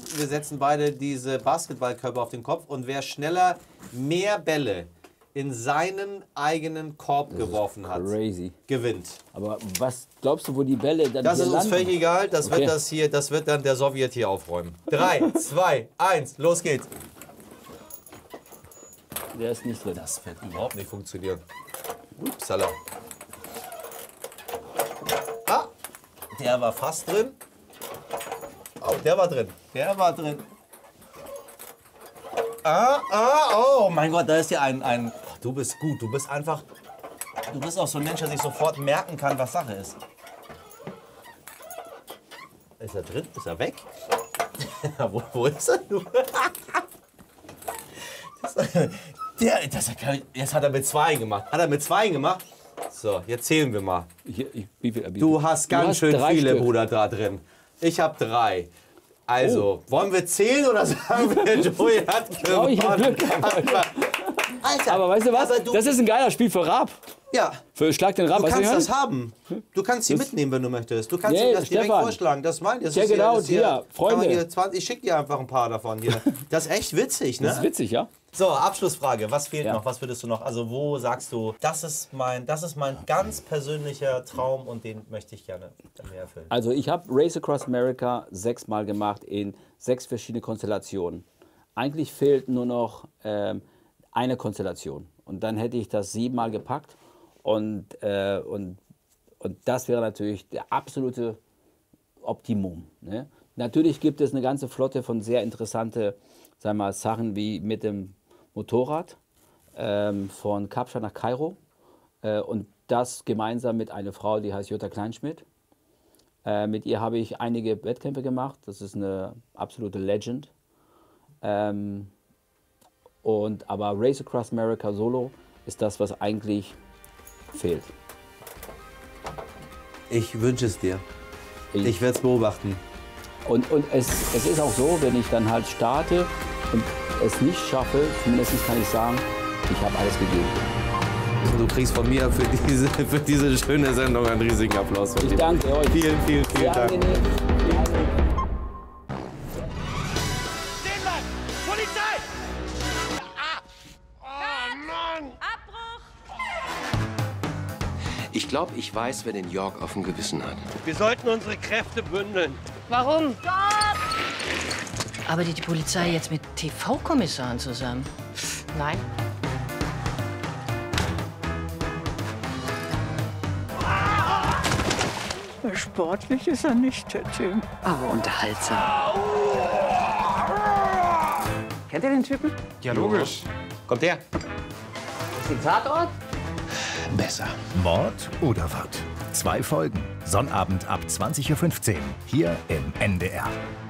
wir setzen beide diese Basketballkörper auf den Kopf und wer schneller mehr Bälle in seinen eigenen Korb geworfen hat, gewinnt. Aber was glaubst du, wo die Bälle dann Das ist uns landen? völlig egal, das wird dann der Sowjet hier aufräumen. 3, 2, 1, los geht's. Der ist nicht drin. Das wird überhaupt nicht funktionieren. Upsala. Ah, der war fast drin. Oh, der war drin. Der war drin. Oh mein Gott, da ist ja ein... Oh, du bist gut, du bist einfach... Du bist auch so ein Mensch, der sich sofort merken kann, was Sache ist. Ist er drin? Ist er weg? wo ist er nun? Jetzt hat er mit 2 gemacht. Hat er mit 2 gemacht? So, jetzt zählen wir mal. Du hast ganz schön viele, Bruder, da drin. Ich habe 3. Also, wollen wir zählen oder sagen wir, Joey hat gewonnen? Alter, aber weißt du was? Das ist ein geiler Spiel für Raab. Ja. Für Schlag den Raab. Du kannst das haben. Du kannst sie mitnehmen, wenn du möchtest. Du kannst ihm das direkt vorschlagen. Das meine ich. Check it out, hier, Freunde. Ich schicke dir einfach ein paar davon hier. Das ist echt witzig, ne? Das ist witzig, ja. So, Abschlussfrage. Was fehlt noch? Was würdest du noch? Also, wo sagst du, das ist mein ganz persönlicher Traum und den möchte ich gerne mehr erfüllen? Also, ich habe Race Across America 6 Mal gemacht in 6 verschiedene Konstellationen. Eigentlich fehlt nur noch eine Konstellation. Und dann hätte ich das 7 Mal gepackt. Und das wäre natürlich der absolute Optimum. Ne? Natürlich gibt es eine ganze Flotte von sehr interessanten Sachen wie mit dem Motorrad von Kapstadt nach Kairo. Und das gemeinsam mit einer Frau, die heißt Jutta Kleinschmidt. Mit ihr habe ich einige Wettkämpfe gemacht. Das ist eine absolute Legend. Aber Race Across America Solo ist das, was eigentlich fehlt. Ich wünsche es dir. Ich werde es beobachten. Und es ist auch so, wenn ich dann halt starte und es nicht schaffe, zumindest kann ich sagen, ich habe alles gegeben. Du kriegst von mir für diese schöne Sendung einen riesigen Applaus. Ich danke euch. Vielen, vielen, vielen Dank. Polizei! Ich glaube, ich weiß, wer den York auf dem Gewissen hat. Wir sollten unsere Kräfte bündeln. Warum? Arbeitet die Polizei jetzt mit TV-Kommissaren zusammen? Nein. Sportlich ist er nicht, der Tim. Aber unterhaltsam. Kennt ihr den Typen? Ja, logisch. Kommt her. Ist die Tatort? Besser. Mord oder Wort? 2 Folgen. Sonnabend ab 20:15 Uhr hier im NDR.